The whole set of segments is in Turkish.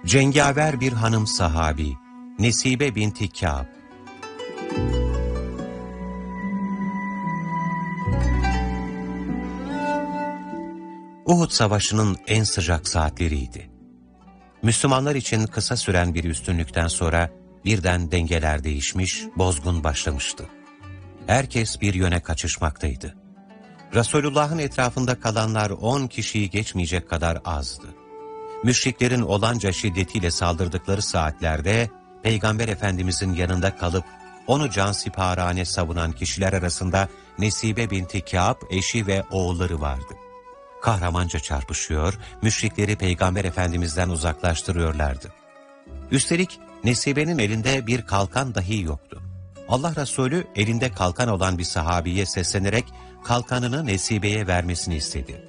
Cengaver bir hanım sahabi, Nesibe binti Kâb. Uhud Savaşı'nın en sıcak saatleriydi. Müslümanlar için kısa süren bir üstünlükten sonra birden dengeler değişmiş, bozgun başlamıştı. Herkes bir yöne kaçışmaktaydı. Resulullah'ın etrafında kalanlar 10 kişiyi geçmeyecek kadar azdı. Müşriklerin olanca şiddetiyle saldırdıkları saatlerde Peygamber Efendimizin yanında kalıp onu cansiparane savunan kişiler arasında Nesibe binti Kâb eşi ve oğulları vardı. Kahramanca çarpışıyor, müşrikleri Peygamber Efendimiz'den uzaklaştırıyorlardı. Üstelik Nesibe'nin elinde bir kalkan dahi yoktu. Allah Resulü elinde kalkan olan bir sahabiye seslenerek kalkanını Nesibe'ye vermesini istedi.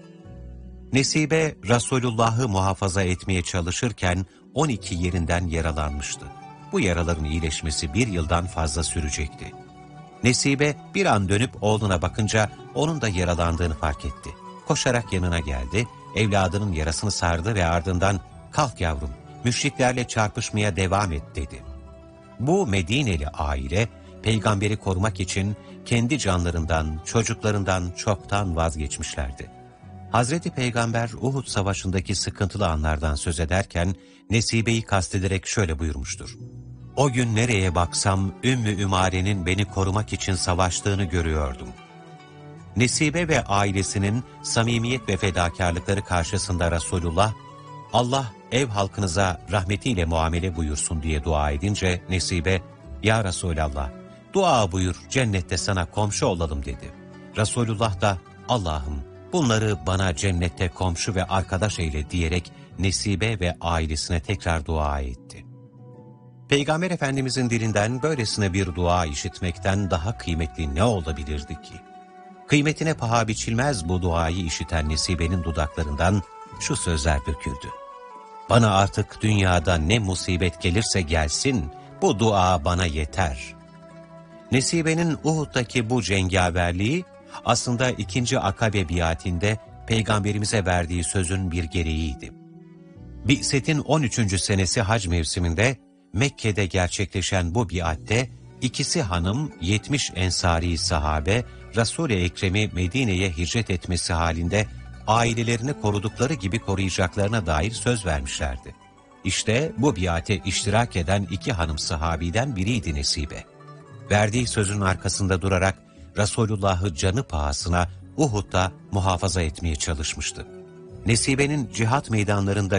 Nesibe, Resulullah'ı muhafaza etmeye çalışırken 12 yerinden yaralanmıştı. Bu yaraların iyileşmesi 1 yıldan fazla sürecekti. Nesibe bir an dönüp oğluna bakınca onun da yaralandığını fark etti. Koşarak yanına geldi, evladının yarasını sardı ve ardından "Kalk yavrum, müşriklerle çarpışmaya devam et." dedi. Bu Medineli aile, peygamberi korumak için kendi canlarından, çocuklarından çoktan vazgeçmişlerdi. Hazreti Peygamber Uhud Savaşı'ndaki sıkıntılı anlardan söz ederken Nesibe'yi kastederek şöyle buyurmuştur: "O gün nereye baksam Ümmü Ümare'nin beni korumak için savaştığını görüyordum." Nesibe ve ailesinin samimiyet ve fedakarlıkları karşısında Resulullah, "Allah ev halkınıza rahmetiyle muamele buyursun." diye dua edince Nesibe, "Ya Resulallah, dua buyur, cennette sana komşu olalım." dedi. Resulullah da, "Allah'ım, bunları bana cennette komşu ve arkadaş eyle." diyerek Nesibe ve ailesine tekrar dua etti. Peygamber Efendimizin dilinden böylesine bir dua işitmekten daha kıymetli ne olabilirdi ki? Kıymetine paha biçilmez bu duayı işiten Nesibe'nin dudaklarından şu sözler döküldü: "Bana artık dünyada ne musibet gelirse gelsin, bu dua bana yeter." Nesibe'nin Uhud'daki bu cengaverliği aslında 2. Akabe biatinde Peygamberimize verdiği sözün bir gereğiydi. Bi'set'in 13. senesi hac mevsiminde Mekke'de gerçekleşen bu biatte ikisi hanım 70 ensari sahabe Resul-i Ekrem'i Medine'ye hicret etmesi halinde ailelerini korudukları gibi koruyacaklarına dair söz vermişlerdi. İşte bu biate iştirak eden 2 hanım sahabiden biriydi Nesibe. Verdiği sözün arkasında durarak Resulullah'ı canı pahasına Uhud'da muhafaza etmeye çalışmıştı. Nesibe'nin cihat meydanlarında